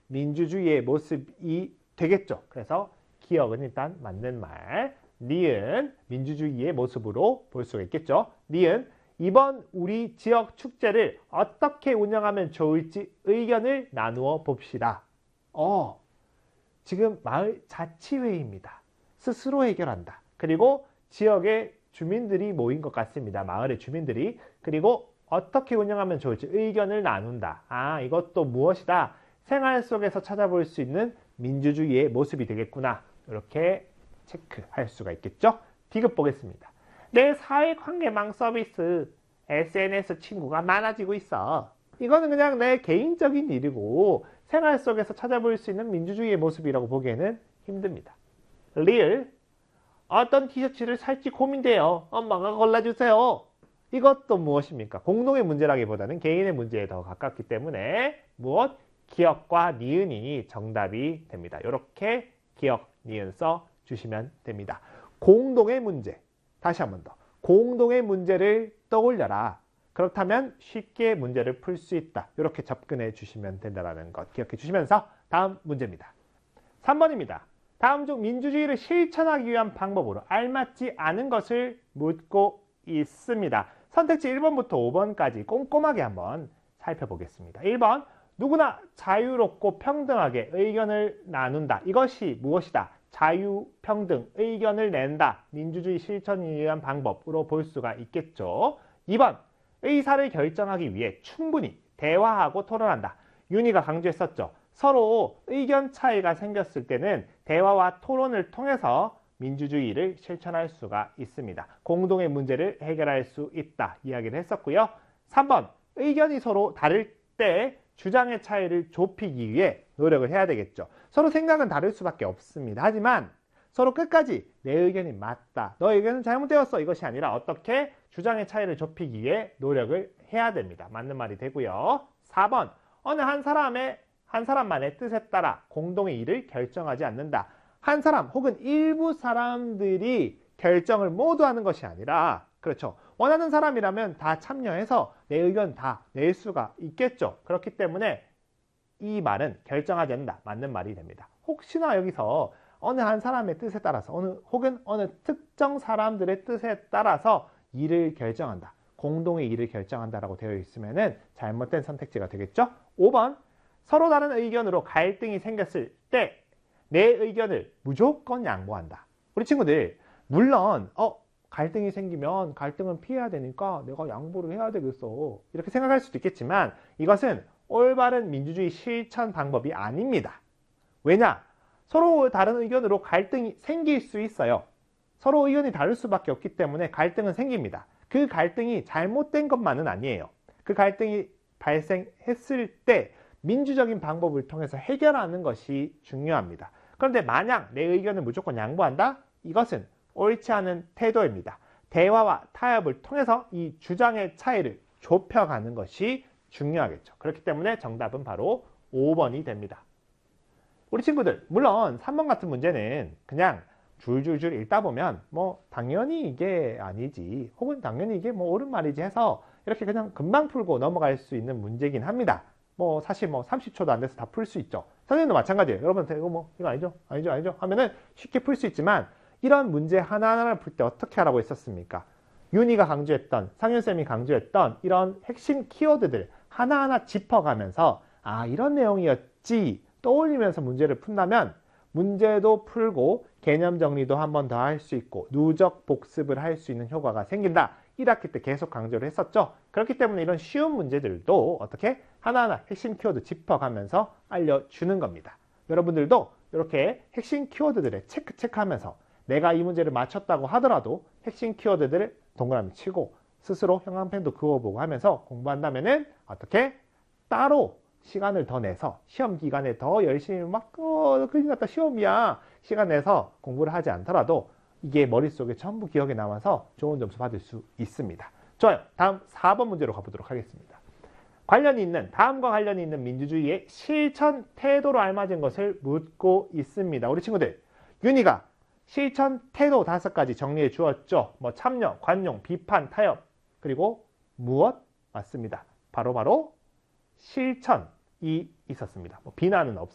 민주주의의 모습이 되겠죠. 그래서 기억은 일단 맞는 말. 니은 민주주의의 모습으로 볼 수가 있겠죠. 니은 이번 우리 지역 축제를 어떻게 운영하면 좋을지 의견을 나누어 봅시다. 지금 마을 자치회의입니다. 스스로 해결한다. 그리고 지역의 주민들이 모인 것 같습니다. 마을의 주민들이. 그리고 어떻게 운영하면 좋을지 의견을 나눈다. 이것도 무엇이다? 생활 속에서 찾아볼 수 있는 민주주의의 모습이 되겠구나. 이렇게 체크할 수가 있겠죠? 디귿 보겠습니다. 내 사회관계망 서비스 SNS 친구가 많아지고 있어. 이거는 그냥 내 개인적인 일이고 생활 속에서 찾아볼 수 있는 민주주의의 모습이라고 보기에는 힘듭니다. 리을 어떤 티셔츠를 살지 고민돼요. 엄마가 골라주세요. 이것도 무엇입니까? 공동의 문제라기보다는 개인의 문제에 더 가깝기 때문에 무엇? 기억과 니은이 정답이 됩니다. 이렇게 기억, 니은 써 주시면 됩니다. 공동의 문제. 다시 한 번 더. 공동의 문제를 떠올려라. 그렇다면 쉽게 문제를 풀 수 있다. 이렇게 접근해 주시면 된다는 것 기억해 주시면서 다음 문제입니다. 3번입니다. 다음 중 민주주의를 실천하기 위한 방법으로 알맞지 않은 것을 묻고 있습니다. 선택지 1번부터 5번까지 꼼꼼하게 한번 살펴보겠습니다. 1번 누구나 자유롭고 평등하게 의견을 나눈다. 이것이 무엇이다? 자유, 평등, 의견을 낸다. 민주주의 실천을 위한 방법으로 볼 수가 있겠죠. 2번 의사를 결정하기 위해 충분히 대화하고 토론한다. 윤희가 강조했었죠. 서로 의견 차이가 생겼을 때는 대화와 토론을 통해서 민주주의를 실천할 수가 있습니다. 공동의 문제를 해결할 수 있다. 이야기를 했었고요. 3번 의견이 서로 다를 때 주장의 차이를 좁히기 위해 노력을 해야 되겠죠. 서로 생각은 다를 수밖에 없습니다. 하지만 서로 끝까지 내 의견이 맞다. 너의 의견은 잘못되었어. 이것이 아니라 어떻게 주장의 차이를 좁히기 위해 노력을 해야 됩니다. 맞는 말이 되고요. 4번 어느 한 사람만의 뜻에 따라 공동의 일을 결정하지 않는다. 한 사람 혹은 일부 사람들이 결정을 모두 하는 것이 아니라 그렇죠. 원하는 사람이라면 다 참여해서 내 의견 다 낼 수가 있겠죠. 그렇기 때문에 이 말은 결정하지 않는다. 맞는 말이 됩니다. 혹시나 여기서 어느 한 사람의 뜻에 따라서 혹은 어느 특정 사람들의 뜻에 따라서 일을 결정한다. 공동의 일을 결정한다라고 되어 있으면 잘못된 선택지가 되겠죠. 5번 서로 다른 의견으로 갈등이 생겼을 때 내 의견을 무조건 양보한다. 우리 친구들 물론 갈등이 생기면 갈등은 피해야 되니까 내가 양보를 해야 되겠어. 이렇게 생각할 수도 있겠지만 이것은 올바른 민주주의 실천 방법이 아닙니다. 왜냐? 서로 다른 의견으로 갈등이 생길 수 있어요. 서로 의견이 다를 수밖에 없기 때문에 갈등은 생깁니다. 그 갈등이 잘못된 것만은 아니에요. 그 갈등이 발생했을 때 민주적인 방법을 통해서 해결하는 것이 중요합니다. 그런데 만약 내 의견을 무조건 양보한다? 이것은 옳지 않은 태도입니다. 대화와 타협을 통해서 이 주장의 차이를 좁혀가는 것이 중요하겠죠. 그렇기 때문에 정답은 바로 5번이 됩니다. 우리 친구들 물론 3번 같은 문제는 그냥 줄줄줄 읽다 보면 당연히 이게 아니지 혹은 당연히 이게 옳은 말이지 해서 이렇게 그냥 금방 풀고 넘어갈 수 있는 문제긴 합니다. 사실 30초도 안 돼서 다 풀 수 있죠. 선생님도 마찬가지예요. 여러분 이거 아니죠 하면은 쉽게 풀 수 있지만 이런 문제 하나하나를 풀 때 어떻게 하라고 했었습니까? 윤희가 강조했던 상윤쌤이 강조했던 이런 핵심 키워드들 하나하나 짚어가면서 이런 내용이었지 떠올리면서 문제를 푼다면 문제도 풀고 개념 정리도 한 번 더 할 수 있고 누적 복습을 할 수 있는 효과가 생긴다. 1학기 때 계속 강조를 했었죠. 그렇기 때문에 이런 쉬운 문제들도 어떻게 하나하나 핵심 키워드 짚어가면서 알려주는 겁니다. 여러분들도 이렇게 핵심 키워드들을 체크하면서 내가 이 문제를 맞췄다고 하더라도 핵심 키워드들을 동그라미 치고 스스로 형광펜도 그어보고 하면서 공부한다면은 어떻게 따로 시간을 더 내서 시험 기간에 더 열심히 큰일 났다 시험이야 시간 내서 공부를 하지 않더라도 이게 머릿속에 전부 기억에 남아서 좋은 점수 받을 수 있습니다. 좋아요. 다음 4번 문제로 가보도록 하겠습니다. 다음과 관련이 있는 민주주의의 실천 태도로 알맞은 것을 묻고 있습니다. 우리 친구들 윤희가 실천 태도 5가지 정리해 주었죠. 참여, 관용, 비판, 타협 그리고 무엇? 맞습니다. 바로 실천이 있었습니다. 비난은 없습니다.